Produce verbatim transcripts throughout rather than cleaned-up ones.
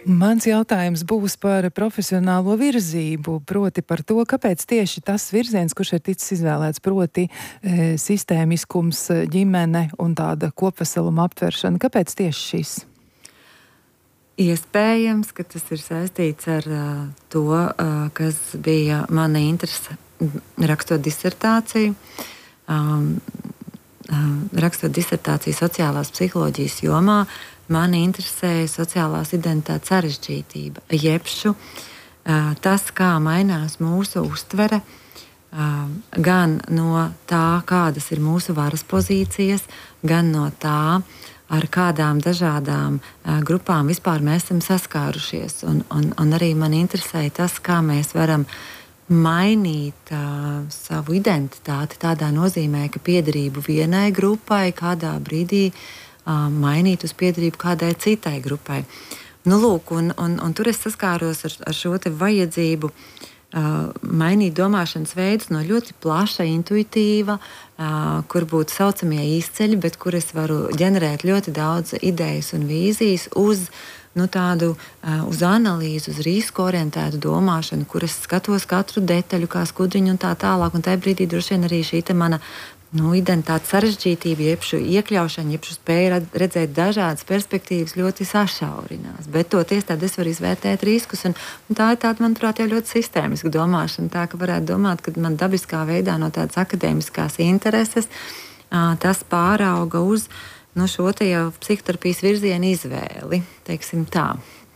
Mans jautājums būs par profesionālo virzību, proti par to, kāpēc tieši tas virziens, kurš ir ticis izvēlēts, proti e, sistēmiskums, ģimene un tāda kopveseluma aptveršana. Kāpēc tieši šis? Iespējams, ka tas ir saistīts ar uh, to, uh, kas bija mana interese rakstot disertāciju. Um, uh, rakstot disertāciju sociālās psiholoģijas jomā, mani interesēja sociālās identitātes sarežģītība, jebšu uh, tas, kā mainās mūsu uztvere, uh, gan no tā, kādas ir mūsu varas pozīcijas, gan no tā, ar kādām dažādām uh, grupām vispār mēs esam saskārušies. Un, un, un arī man interesēja tas, kā mēs varam mainīt uh, savu identitāti tādā nozīmē, ka piederību vienai grupai kādā brīdī mainīt uz piederību kādai citai grupai. Nu, lūk, un, un, un tur es saskāros ar, ar šo te vajadzību uh, mainīt domāšanas veidus no ļoti plaša, intuitīva, uh, kur būtu saucamie izceļi, bet kur es varu ģenerēt ļoti daudz idejas un vīzijas uz nu, tādu uh, uz analīzi, uz risku orientētu domāšanu, kur es skatos katru detaļu, kā skudriņu un tā tālāk. Un tajā brīdī droši vien arī šī te mana Nu, identitātes sarežģītība, jeb šo iekļaušana, jeb šo spēju redzēt dažādas perspektīvas ļoti sašaurinās. Bet toties tad es varu izvērtēt riskus, un, un tā ir tāda, manuprāt, jau ļoti sistēmiska domāšana. Tā, ka varētu domāt, ka man dabiskā veidā no tādas akadēmiskās intereses tas pārauga uz no šo te jau psihoterapijas virzienu izvēli, teiksim tā.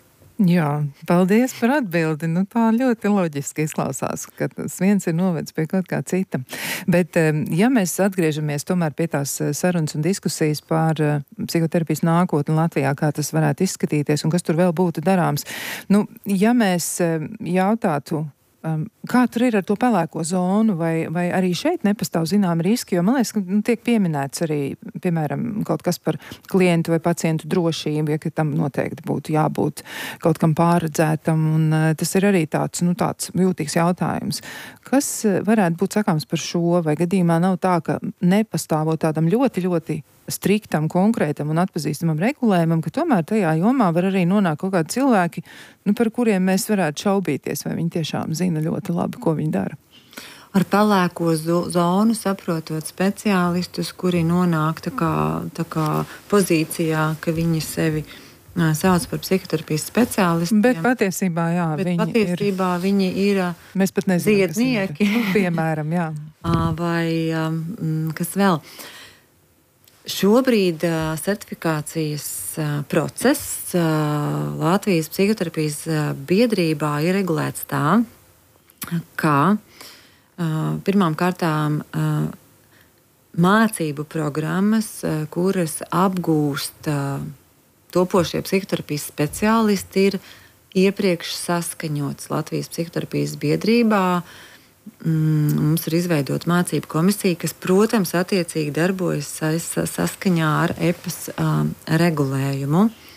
Jā, paldies par atbildi. Nu, tā ļoti loģiski izklausās, ka tas viens ir novedis pie kaut kā cita. Bet, ja mēs atgriežamies tomēr pie tās sarunas un diskusijas par psihoterapijas nākotni Latvijā, kā tas varētu izskatīties un kas tur vēl būtu darāms, nu, ja mēs jautātu, Um, kā tur ir ar to pelēko zonu, vai, vai arī šeit nepastāv zinām riski, jo man liekas, ka nu, tiek pieminēts arī, piemēram, kaut kas par klientu vai pacientu drošību, ja ka tam noteikti būtu jābūt kaut kam pārredzētam, un uh, tas ir arī tāds, nu, tāds jūtīgs jautājums. Kas varētu būt sakāms par šo, vai gadījumā nav tā, ka nepastāvot tādam ļoti, ļoti striktam, konkrētam un atpazīstamam regulējumam, ka tomēr tajā jomā var arī nonākt kaut kādi cilvēki, nu, par kuriem mēs varētu šaubīties, vai viņi tiešām zina ļoti labi, ko viņi dara. Ar pelēko zonu saprotot speciālistus, kuri nonāk tā kā, tā kā pozīcijā, ka viņi sevi sauc par psihoterapijas speciālistiem. Bet patiesībā, jā, Bet viņi patiesībā ir... viņi ir Mēs pat nezinām, ziednieki. Nu, piemēram, jā. Vai um, kas vēl? Šobrīd uh, certifikācijas uh, process uh, Latvijas psihoterapijas uh, biedrībā ir regulēts tā, ka uh, pirmām kārtām uh, mācību programmas, uh, kuras apgūst uh, topošie psihoterapijas speciālisti, ir iepriekš saskaņots Latvijas psihoterapijas biedrībā. Mums ir izveidota mācību komisija, kas, protams, attiecīgi darbojas saskaņā ar E P A S um, regulējumu.